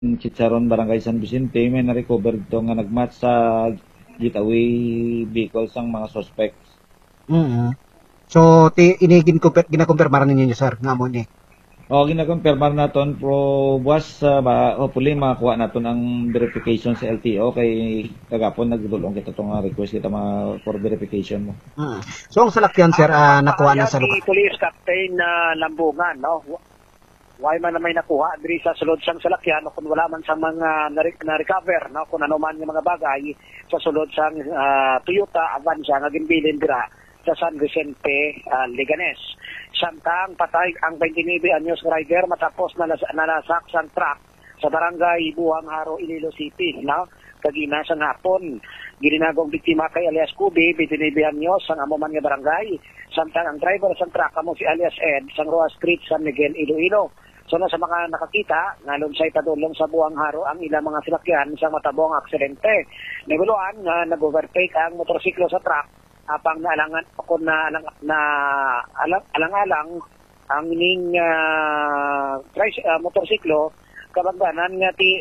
Chicharon, Barangay San Vicente, may na-recover dito nga nagmatch sa getaway vehicles ang mga suspects. So, ginakumpirma rin ninyo, sir, nga mo ni. O, ginakumpirma naton pro buwas, hopefully makakuha naton ang verification sa LTO kay kagapon nagdulong kita itong request kita for verification mo. So, ang salakyan, sir, nakuha na sa lugar. Police Captain Lambungan, no? Why man na may nakuha diri sa sulod sang salakyan kung wala man sa mga na-recover, no? Kung ano man yung mga bagay sa sulod sang Toyota Avanza nga ginbilin dira sa San Vicente, Leganes. Samtang patay ang 29 anyos rider matapos na nasak sang truck sa barangay Buhang Haro, Iloilo City, no? Kagina sa hapon. Gininagong biktima kay alias Kubi, 29 anyos sang amo man nga barangay. Samtang ang driver sang truck amo si alias Ed sang Roa Street, San Miguel, Iloilo. So na sa mga nakakita, nalunsay padulong sa Buhang Haro ang ilang mga sinakyan sa matabong aksidente. Naguluan nga nag-overtake ang motorsiklo sa truck apang naalangan ako alang-alang ang ining motorsiklo kabagdanan nga ti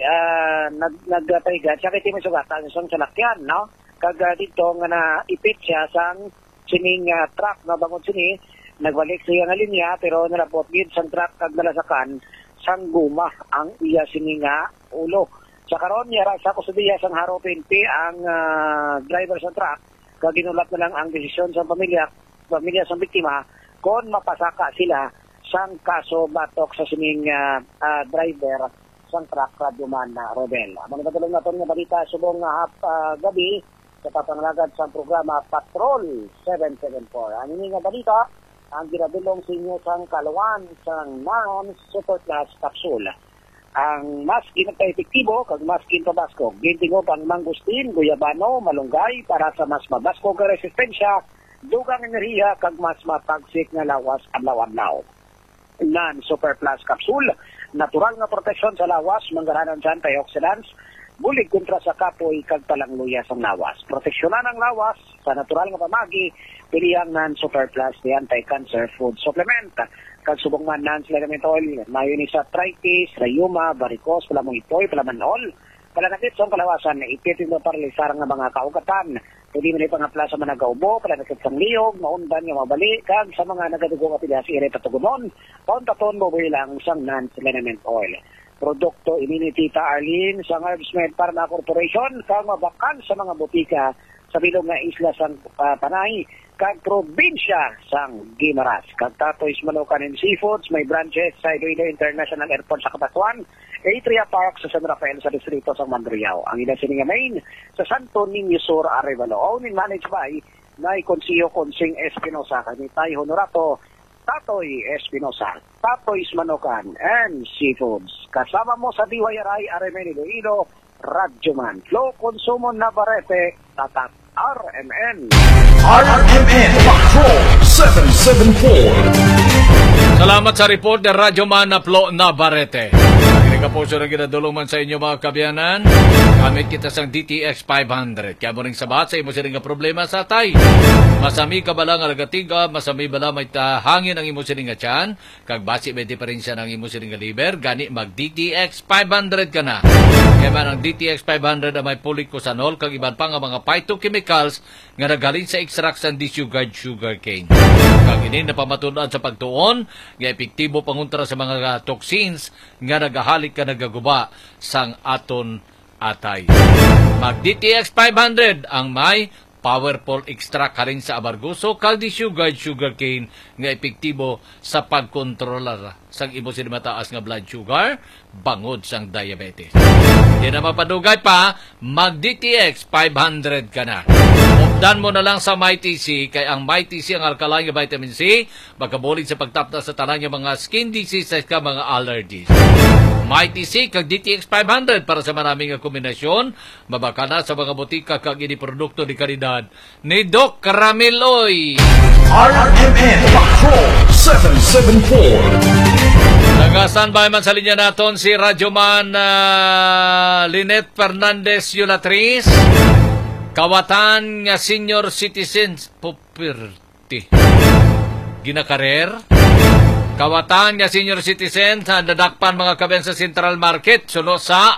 nagtayga sa kiti may sugatan sa salakyan, no? Kag dito nga naipit siya sang sining truck na bangon sini. Nagbalik siya nga linya pero nalapot gid sang truck kag nalasakan sang guma ang iya sini nga ulo. Sa karon yara sa kusudiya sang Haro PNP ang driver sa truck kag ginulat na lang ang desisyon sa pamilya sa biktima kon mapasaka sila sang kaso batok sa sining driver sang truck Radyoman Rodel. Mga natulong naton nga balita subong gabi sa papangalagad sa programa Patrol 774. Ang ini nga balita ang ginadulong sa inyo sang Kalawan sang Naon Super Plus Capsule. Ang mas ginagka-epektibo kag mas kintabasco. Gintingog ang mangustin, guyabano, malunggay para sa mas mabasko nga resistensya, dugang enerhiya kag mas matagsik nga lawas adlaw-adlaw. Nan Super Plus Capsule, natural nga proteksyon sa lawas, manggaranan sa antioxidants, bulig kontra sa kapoy kag palangluya sa lawas. Proteksyonan ang lawas sa natural nga pamagi, pilihang nan Super Plus the anti-cancer food supplement. Kag subong man nan Liniment Oil, mayo ni sa arthritis, rayuma, varicose, palamong itoy, palamanol, palanakit sa kalawasan na ipitin mo paralisar nga mga kaugatan. Pwede mo na ipangapla sa mga nagaubo, palanakit sa liyog, maundan nga mabali, kag sa mga nagadugo at ilas iret at tugunon, pauntaton mo bilang sang nan Liniment Oil. Produkto Immunity ta Arlene sa Herbsmed Pharma Corporation kang mabakan sa mga butika sa bilog nga isla sang Panay kag probinsya sang Guimaras. Kag Tatoy's Malocan and Seafoods may branches sa Iloilo International Airport sa Cabanatuan, Atria Park sa San Rafael sa distrito sang Mandurriao. Ang ila sininga main sa Santo Niño Sur, Arevalo. Owned and managed by Nay Consiglio Consing Espinosa kani Tay Honorato Tatoy Espinosa, Tatoy's Malocan and Seafoods. Kasama mo sa DYRI Aremel Iloilo, Radyoman, Flow Consumo Navarrete, Tatak RMN. RMN Patrol 774. Salamat sa report ng Radyoman na Flo Navarrete. Kapuso na ginadulungan sa inyo mga kabiyanan. Gamit kita sang DTX 500. Kaya mo rin sabat sa imo siling problema sa tay. Masami ka bala nga nagatiga, masami bala may hangin ang imo siling tiyan. Kag basi may diferensya ng imo siling liver, gani mag DTX 500 ka na. Kaya man ang DTX 500 na may polycosanol kag iban pa nga mga phytochemicals nga nagaling sa extract sa desugared sugarcane. Kag ini napamatunan sa pagtuon, nga epektibo panguntra sa mga toxins nga nagahalik ka nagaguba sang aton atay. Mag DTX 500 ang may powerful extract karing sa abarguso kag desugared sugarcane nga epektibo sa pagkontrolar sang imo sini mataas nga blood sugar bangod sang diabetes. Di na mapadugay pa, mag DTX 500 ka na. Updan mo na lang sa MyTC kay ang MyTC ang alkaline nga vitamin C magkabulig sa pagtapta sa tanan nga mga skin diseases ka mga allergies. MyTC kag DTX 500 para sa maraming kombinasyon mabaka na sa mga butika kag ini produkto di kalidad ni Doc Carameloy. RMN Patrol 774. Nag-standby man sa linya naton si Radyoman Lynette Fernandez Yulatriz. Kawatan nga senior citizens property. Ginakarer. Kawatan nga senior citizen sa dadakpan mga kaben sa Central Market suno sa